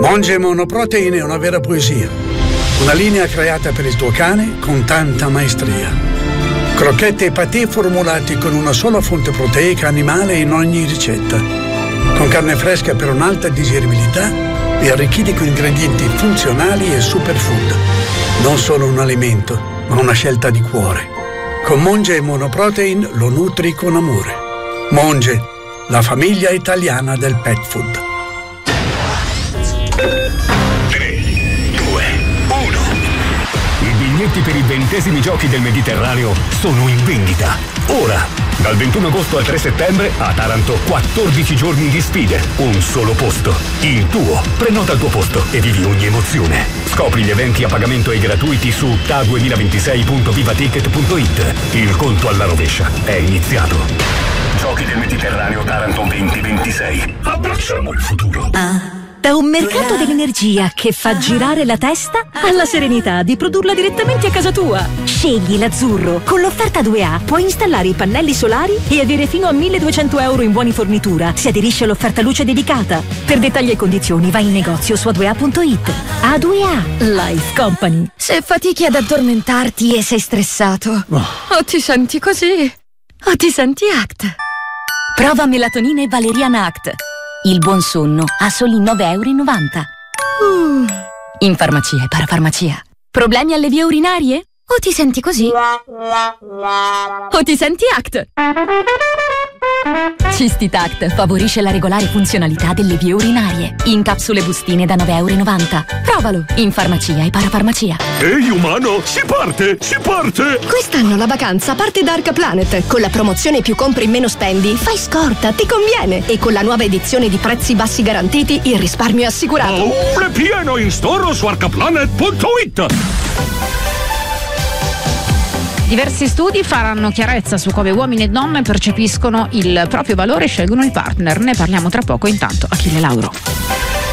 Monge Monoprotein è una vera poesia. Una linea creata per il tuo cane con tanta maestria. Crocchette e patè formulati con una sola fonte proteica animale in ogni ricetta. Con carne fresca per un'alta digeribilità e arricchiti con ingredienti funzionali e superfood. Non solo un alimento, ma una scelta di cuore. Con Monge Monoprotein lo nutri con amore. Monge, la famiglia italiana del pet food. 3, 2, 1. I biglietti per i 20esimi giochi del Mediterraneo sono in vendita. Ora, dal 21 agosto al 3 settembre a Taranto, 14 giorni di sfide, un solo posto, il tuo. Prenota il tuo posto e vivi ogni emozione. Scopri gli eventi a pagamento e gratuiti su ta2026.vivaticket.it. Il conto alla rovescia è iniziato. Giochi del Mediterraneo Taranto 2026. Abbracciamo il futuro. Da un mercato dell'energia che fa girare la testa alla serenità di produrla direttamente a casa tua. Scegli l'Azzurro. Con l'offerta 2A puoi installare i pannelli solari e avere fino a 1.200 euro in buoni fornitura se aderisci all'offerta luce dedicata. Per dettagli e condizioni vai in negozio su A2A.it. A2A Life Company. Se fatichi ad addormentarti e sei stressato, o ti senti così, o ti senti ACT. Prova melatonina e valeriana Act. Il buon sonno a soli 9,90 euro. In farmacia e parafarmacia. Problemi alle vie urinarie? O ti senti così, O ti senti ACT? Cistitact favorisce la regolare funzionalità delle vie urinarie. In capsule bustine da 9,90 euro. Provalo in farmacia e parafarmacia. Ehi umano, si parte, si parte! quest'anno la vacanza parte da Arca Planet. Con la promozione più compri meno spendi, fai scorta, ti conviene. E con la nuova edizione di prezzi bassi garantiti, il risparmio è assicurato. È pieno in store su arcaplanet.it. Diversi studi faranno chiarezza su come uomini e donne percepiscono il proprio valore e scelgono il partner. Ne parliamo tra poco, intanto Achille Lauro.